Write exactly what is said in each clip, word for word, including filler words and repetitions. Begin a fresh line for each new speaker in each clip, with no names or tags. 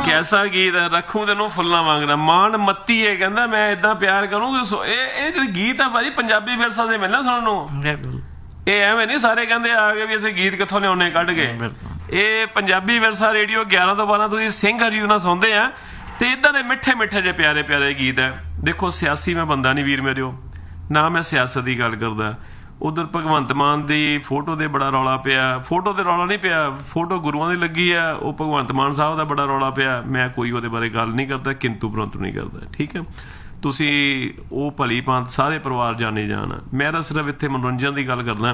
ਕੈਸਾ ਗੀਤ ਹੈ, ਰੱਖੂ ਤੈਨੂੰ ਫੁੱਲਾਂ ਵਾਂਗਣਾ, ਮਾਣ ਮੱਤੀ ਹੈ ਕਹਿੰਦਾ ਮੈਂ ਏਦਾਂ ਪਿਆਰ ਕਰੂੰਗਾ। ਇਹ ਇਹ ਜਿਹੜੇ ਗੀਤ ਆ ਭਾਜੀ ਪੰਜਾਬੀ ਵਿਰਸਾ ਦੇ ਮਿਲਣਾ ਸੁਣਨ ਨੂੰ। ਇਹ ਐਵੇਂ ਨਹੀਂ ਸਾਰੇ ਕਹਿੰਦੇ ਆ ਗਏ ਵੀ ਅਸੀਂ ਗੀਤ ਕਿੱਥੋਂ ਲਿਆਉਣੇ ਕੱਢ ਕੇ। ਇਹ ਪੰਜਾਬੀ ਵਿਰਸਾ ਰੇਡੀਓ ਗਿਆਰਾਂ ਤੋਂ ਬਾਰਾਂ ਤੁਸੀਂ ਸਿੰਘ ਹਰਜੀਤ ਨਾਲ ਸੁਣਦੇ ਆ ਤੇ ਇਦਾਂ ਦੇ ਮਿੱਠੇ ਮਿੱਠੇ ਜਿਹੇ ਪਿਆਰੇ ਪਿਆਰੇ ਗੀਤ ਹੈ। ਦੇਖੋ ਸਿਆਸੀ ਮੈਂ ਬੰਦਾ ਨਹੀਂ ਵੀਰ ਮੇਰਿਓ, ਨਾ ਮੈਂ ਸਿਆਸਤ ਦੀ ਗੱਲ ਕਰਦਾ। ਉਧਰ ਭਗਵੰਤ ਮਾਨ ਦੀ ਫੋਟੋ ਦੇ ਬੜਾ ਰੌਲਾ ਪਿਆ, ਫੋਟੋ ਤੇ ਰੌਲਾ ਨਹੀਂ ਪਿਆ, ਫੋਟੋ ਗੁਰੂਆਂ ਦੀ ਲੱਗੀ ਆ, ਉਹ ਭਗਵੰਤ ਮਾਨ ਸਾਹਿਬ ਦਾ ਬੜਾ ਰੌਲਾ ਪਿਆ। ਮੈਂ ਕੋਈ ਉਹਦੇ ਬਾਰੇ ਗੱਲ ਨਹੀਂ ਕਰਦਾ, ਕਿੰਤੂ ਪਰੰਤੂ ਨਹੀਂ ਕਰਦਾ, ਠੀਕ ਹੈ। ਤੁਸੀਂ ਉਹ ਭਲੀ ਭਾਂਤ ਸਾਰੇ ਪਰਿਵਾਰ ਜਾਣੇ ਜਾਣ, ਮੈਂ ਤਾਂ ਸਿਰਫ ਇੱਥੇ ਮਨੋਰੰਜਨ ਦੀ ਗੱਲ ਕਰਦਾ।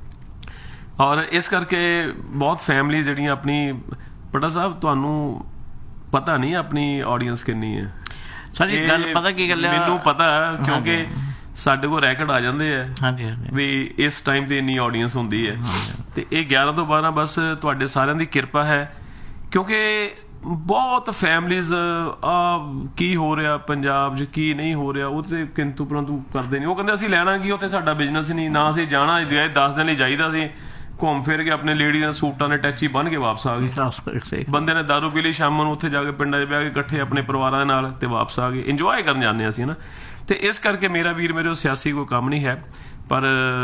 ਔਰ ਇਸ ਕਰਕੇ ਬਹੁਤ ਫੈਮਿਲੀ ਜਿਹੜੀਆਂ ਆਪਣੀ, ਪਟਾ ਸਾਹਿਬ ਤੁਹਾਨੂੰ ਪਤਾ ਨਹੀਂ ਆਪਣੀ ਆਡੀਅੰਸ ਕਿੰਨੀ ਹੈ
ਸਰ ਜੀ। ਗੱਲ ਪਤਾ ਕੀ ਗੱਲ ਹੈ,
ਮੈਨੂੰ ਪਤਾ ਕਿਉਂਕਿ ਸਾਡੇ ਕੋਲ ਰੈਕਡ ਆ ਜਾਂਦੇ ਆ ਵੀ ਇਸ ਟਾਈਮ ਤੇ ਇੰਨੀ ਆਡੀਅੰਸ ਹੁੰਦੀ ਹੈ। ਤੇ ਇਹ ਗਿਆਰਾਂ ਤੋਂ ਬਾਰਾਂ ਬਸ ਤੁਹਾਡੇ ਸਾਰਿਆਂ ਦੀ ਕਿਰਪਾ ਹੈ, ਕਿਉਂਕਿ ਬਹੁਤ ਫੈਮਲੀਜ਼ ਆ ਕੀ ਹੋ ਰਿਹਾ ਪੰਜਾਬ 'ਚ ਕੀ ਨਹੀਂ ਹੋ ਰਿਹਾ ਉਹ ਤੇ ਕਿੰਤੂ ਪਰੰਤੂ ਕਰਦੇ ਨਹੀਂ। ਉਹ ਕਹਿੰਦੇ ਅਸੀਂ ਲੈਣਾ ਕੀ, ਉੱਥੇ ਸਾਡਾ ਬਿਜ਼ਨਸ ਨਹੀਂ, ਨਾ ਅਸੀਂ ਜਾਣਾ, ਦਸ ਦਿਨ ਲਈ ਜਾਈਦਾ ਸੀ, ਘੁੰਮ ਫਿਰ ਕੇ ਆਪਣੇ ਲੇਡੀ ਦੇ ਸੂਟਾਂ ਨੇ ਟੈਚੀ ਬੰਨ ਕੇ ਵਾਪਸ ਆ ਗਏ। ਬੰਦੇ ਨੇ ਦਾਰੂ ਪੀ ਲਈ, ਸ਼ਾਮ ਨੂੰ ਉੱਥੇ ਜਾ ਕੇ ਪਿੰਡਾਂ 'ਚ ਬਹਿ ਕੇ ਇਕੱਠੇ ਆਪਣੇ ਪਰਿਵਾਰਾਂ ਦੇ ਨਾਲ ਤੇ ਵਾਪਸ ਆ ਗਏ। ਇੰਜੋਏ ਕਰਨ ਜਾਂਦੇ ਅਸੀਂ ਨਾ। ਤੇ ਇਸ ਕਰਕੇ ਮੇਰਾ ਵੀਰ ਮੇਰੇ ਸਿਆਸੀ ਕੋਈ ਕੰਮ ਨਹੀਂ ਹੈ, ਪਰ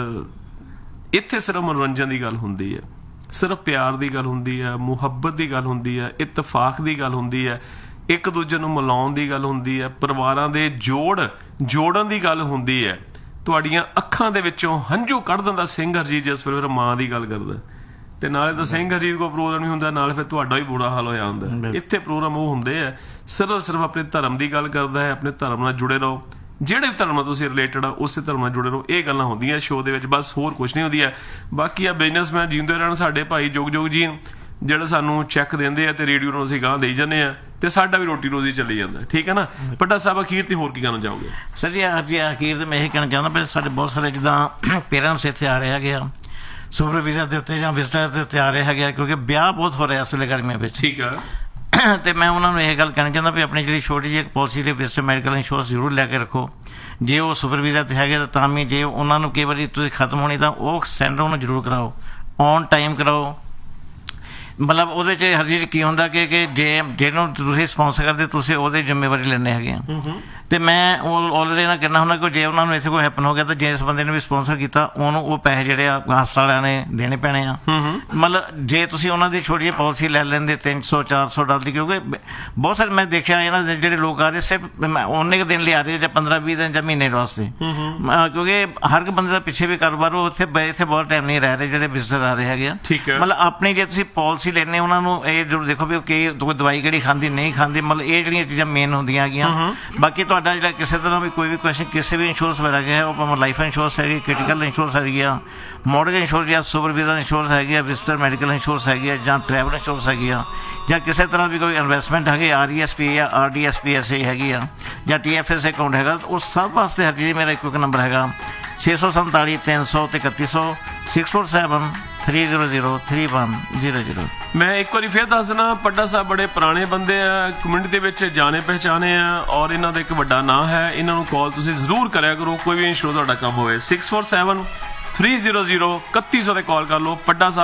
ਇੱਥੇ ਸਿਰਫ ਮਨੋਰੰਜਨ ਦੀ ਗੱਲ ਹੁੰਦੀ ਹੈ, ਸਿਰਫ ਪਿਆਰ ਦੀ ਗੱਲ ਹੁੰਦੀ ਹੈ, ਮੁਹੱਬਤ ਦੀ ਗੱਲ ਹੁੰਦੀ ਹੈ, ਇਤਫਾਕ ਦੀ ਗੱਲ ਹੁੰਦੀ ਹੈ, ਇੱਕ ਦੂਜੇ ਨੂੰ ਮਿਲਾਉਣ ਦੀ ਗੱਲ ਹੁੰਦੀ ਹੈ, ਪਰਿਵਾਰਾਂ ਦੇ ਜੋੜ ਜੋੜਨ ਦੀ ਗੱਲ ਹੁੰਦੀ ਹੈ। ਤੁਹਾਡੀਆਂ ਅੱਖਾਂ ਦੇ ਵਿੱਚੋਂ ਹੰਝੂ ਕੱਢ ਦਿੰਦਾ ਸਿੰਘ ਹਰਜੀਤ ਜਿਸ ਵੇਲੇ ਮਾਂ ਦੀ ਗੱਲ ਕਰਦਾ, ਤੇ ਨਾਲੇ ਤਾਂ ਸਿੰਘ ਹਰਜੀਤ ਕੋਈ ਪ੍ਰੋਗਰਾਮ ਨਹੀਂ ਹੁੰਦਾ, ਨਾਲ ਫਿਰ ਤੁਹਾਡਾ ਵੀ ਬੁਰਾ ਹਾਲ ਹੋਇਆ ਹੁੰਦਾ। ਇੱਥੇ ਪ੍ਰੋਗਰਾਮ ਉਹ ਹੁੰਦੇ ਆ ਸਿਰਫ ਸਿਰਫ ਆਪਣੇ ਧਰਮ ਦੀ ਗੱਲ ਕਰਦਾ ਹੈ, ਆਪਣੇ ਧਰਮ ਨਾਲ ਜੁੜੇ ਰਹੋ, ਜਿਹੜੇ ਵੀ ਧਰਮ ਨਾਲ ਤੁਸੀਂ ਰਿਲੇਟਡ ਆ ਉਸੇ ਧਰਮ ਨਾਲ ਜੁੜੇ ਰਹੋ। ਇਹ ਗੱਲਾਂ ਹੁੰਦੀਆਂ ਸ਼ੋਅ ਦੇ ਵਿੱਚ, ਬਸ ਹੋਰ ਕੁਛ ਨਹੀਂ ਹੁੰਦੀ ਹੈ। ਬਾਕੀ ਆ ਬਿਜ਼ਨਸਮੈਨ ਜਿਉਂਦੇ ਰਹਿਣ, ਸਾਡੇ ਭਾਈ ਜੁਗ ਜੁਗ ਜੀ ਜਿਹੜੇ ਸਾਨੂੰ ਚੈੱਕ ਦਿੰਦੇ ਆ ਤੇ ਰੇਡੀਓ ਨੂੰ ਅਸੀਂ ਗਾਹ ਦੇਈ ਜਾਂਦੇ ਆ ਤੇ ਸਾਡਾ ਵੀ ਰੋਟੀ ਰੋਜ਼ੀ ਚੱਲੀ ਜਾਂਦਾ, ਠੀਕ ਹੈ ਨਾ। ਪੱਟਾ ਸਾਹਿਬ ਅਖੀਰ ਤੇ ਹੋਰ ਕੀ ਕਹਿਣਾ ਚਾਹੋਗੇ?
ਸਰ ਜੀ ਅੱਜ ਅਖੀਰ ਤੇ ਮੈਂ ਇਹ ਕਹਿਣਾ ਚਾਹੁੰਦਾ ਵੀ ਸਾਡੇ ਬਹੁਤ ਸਾਰੇ ਜਿੱਦਾਂ ਪੇਰੈਂਟਸ ਇੱਥੇ ਆ ਰਹੇ ਹੈਗੇ ਆ ਸੁਪਰ ਵੀਜ਼ਾ ਦੇ ਉੱਤੇ ਜਾਂ ਵਿਜ਼ਟਰ ਦੇ ਉੱਤੇ ਆ ਰਹੇ ਹੈਗੇ ਆ, ਕਿਉਂਕਿ ਵਿਆਹ ਬਹੁਤ ਹੋ ਰਿਹਾ ਇਸ ਵੇਲੇ ਗਰਮੀਆਂ ਵਿੱਚ,
ਠੀਕ ਆ।
ਤੇ ਮੈਂ ਉਹਨਾਂ ਨੂੰ ਇਹ ਗੱਲ ਕਹਿਣਾ ਚਾਹੁੰਦਾ ਵੀ ਆਪਣੀ ਜਿਹੜੀ ਛੋਟੀ ਜਿਹੀ ਪਾਲਿਸੀ ਲਈ ਵਿਜ਼ਟਰ ਮੈਡੀਕਲ ਇੰਸ਼ੋਰੈਂਸ ਜ਼ਰੂਰ ਲੈ ਕੇ ਰੱਖੋ। ਜੇ ਉਹ ਸੁਪਰ ਵੀਜ਼ਾ ਤੇ ਹੈਗੇ ਤਾਂ ਵੀ ਜੇ ਉਹਨਾਂ ਨੂੰ ਕਈ ਵਾਰੀ ਤੁਸੀਂ ਖਤਮ ਹੋਣੀ ਤਾਂ ਉਹ ਸੈਂਡਰ ਉਹਨੂੰ ਜ਼ਰੂਰ ਕਰਾਓ, ਔਨ ਟਾਈਮ ਕਰਾਓ। ਮਤਲਬ ਉਹਦੇ 'ਚ ਹਰ ਚੀਜ਼ ਕੀ ਹੁੰਦਾ ਕਿ ਕਿ ਜੇ ਜਿਹਨੂੰ ਤੁਸੀਂ ਸਪੋਂਸਰ ਕਰਦੇ ਤੁਸੀਂ ਉਹਦੀ ਜ਼ਿੰਮੇਵਾਰੀ ਲੈਂਦੇ ਹੈਗੇ ਆ। ਤੇ ਮੈਂ ਉਹ ਆਲਰੇਡੀ ਨਾਲ ਕਹਿੰਦਾ ਹੁੰਦਾ ਕਿ ਜੇ ਉਹਨਾਂ ਨੂੰ ਇੱਥੇ ਕੋਈ ਹੈਪਨ ਹੋ ਗਿਆ ਤਾਂ ਜਿਸ ਬੰਦੇ ਨੇ ਵੀ ਸਪੋਂਸਰ ਕੀਤਾ ਉਹਨੂੰ ਉਹ ਪੈਸੇ ਜਿਹੜੇ ਆ ਹਸਪਤਾਲ ਵਾਲਿਆਂ ਨੇ ਦੇਣੇ ਪੈਣੇ ਆ। ਮਤਲਬ ਜੇ ਤੁਸੀਂ ਉਹਨਾਂ ਦੀ ਛੋਟੀ ਜਿਹੀ ਪਾਲਿਸੀ ਲੈ ਲੈਂਦੇ ਤਿੰਨ ਸੌ ਚਾਰ ਸੌ ਡਾਲਰ ਦੀ, ਕਿਉਂਕਿ ਬਹੁਤ ਸਾਰੇ ਮੈਂ ਦੇਖਿਆ ਇਹਨਾਂ ਦੇ ਜਿਹੜੇ ਲੋਕ ਆ ਰਹੇ ਸਿਰਫ ਉਨੇ ਕੁ ਦਿਨ ਲਈ ਆ ਰਹੇ ਜਾਂ ਪੰਦਰਾਂ ਵੀਹ ਦਿਨ ਜਾਂ ਮਹੀਨੇ ਵਾਸਤੇ, ਕਿਉਂਕਿ ਹਰ ਇੱਕ ਬੰਦੇ ਦਾ ਪਿੱਛੇ ਵੀ ਕਾਰੋਬਾਰ, ਉਹ ਉੱਥੇ ਇੱਥੇ ਬਹੁਤ ਟਾਈਮ ਨਹੀਂ ਰਹਿ ਰਹੇ ਜਿਹੜੇ ਵਿਜ਼ਟਰ ਆ ਰਹੇ ਹੈਗੇ ਆ। ਮਤਲਬ ਆਪਣੀ ਜੇ ਤੁਸੀਂ ਪਾਲਿਸੀ ਲੈਂਦੇ ਉਹਨਾਂ ਨੂੰ ਇਹ ਜ਼ਰੂਰ ਦੇਖੋ ਵੀ ਕਿ ਕੋਈ ਦਵਾਈ ਕਿਹੜੀ ਖਾਂਦੀ ਨਹੀਂ ਖਾਂਦੀ, ਮਤਲਬ ਇਹ ਜਿਹੜੀਆਂ ਚੀਜ਼ਾਂ ਮੇਨ ਹੁੰਦੀਆਂ ਹੈਗੀਆਂ। ਬਾਕੀ ਤੁਹਾਡਾ ਜਿਹੜਾ ਕਿਸੇ ਤਰ੍ਹਾਂ ਵੀ ਕੋਈ ਵੀ ਕੁਐਸਚਨ ਕਿਸੇ ਵੀ ਇੰਸ਼ੋਰੈਂਸ ਵਗੈਰਾ ਹੈ, ਉਹ ਭਾਵੇਂ ਲਾਈਫ ਇੰਸ਼ੋਰੈਂਸ ਹੈਗੀ, ਕ੍ਰਿਟੀਕਲ ਇੰਸ਼ੋਰੈਂਸ ਹੈਗੀ ਆ, ਮੋਰਟਗੇਜ ਇੰਸ਼ੋਰੈਂਸ ਜਾਂ ਸੁਪਰ ਵੀਜ਼ਾ ਇੰਸ਼ੋਰੈਂਸ ਹੈਗੀ ਆ, ਵਿਜ਼ਟਰ ਮੈਡੀਕਲ ਇੰਸ਼ੋਰੈਂਸ ਹੈਗੀ ਆ, ਜਾਂ ਟਰੈਵਲ ਇੰਸ਼ੋਰੈਂਸ ਹੈਗੀ ਆ, ਜਾਂ ਕਿਸੇ ਤਰ੍ਹਾਂ ਵੀ ਕੋਈ ਇਨਵੈਸਟਮੈਂਟ ਹੈਗੀ ਆਰ ਈ ਐਸ ਪੀ ਜਾਂ R D S P S A ਹੈਗੀ ਆ, ਜਾਂ ਟੀ ਐਫ ਐਸ ਅਕਾਊਂਟ ਹੈਗਾ, ਉਹ ਸਭ ਵਾਸਤੇ ਹਰ ਚੀਜ਼ ਮੇਰਾ ਇੱਕੋ ਇੱਕ ਨੰਬਰ ਹੈਗਾ ਛੇ ਸੌ ਸੰਤਾਲੀ ਤਿੰਨ ਸੌ ਤੇ ਇਕੱਤੀ ਸੌ six four seven three zero zero three one zero zero. ਮੈਂ ਇੱਕ ਵਾਰੀ ਫਿਰ ਦੱਸ ਦੇਣਾ, ਪੱਟਾ ਸਾਹਿਬ ਬੜੇ ਪੁਰਾਣੇ ਬੰਦੇ ਆ, ਕਮਿਊਨਿਟੀ ਦੇ ਵਿੱਚ ਜਾਣੇ ਪਹਿਚਾਣੇ ਆ, ਔਰ ਇਹਨਾਂ ਦਾ ਇੱਕ ਵੱਡਾ ਨਾਂ ਹੈ। ਇਹਨਾਂ ਨੂੰ ਕਾਲ ਤੁਸੀਂ ਜ਼ਰੂਰ ਕਰਿਆ ਕਰੋ, ਕੋਈ ਵੀ ਇੰਸ਼ੋਰ ਤੁਹਾਡਾ ਕੰਮ ਹੋਵੇ। Six four seven three zero zero ਇਕੱਤੀ ਸੌ ਤੇ ਕਾਲ ਕਰ ਲਓ। ਪੱਟਾ ਸਾਹਿਬ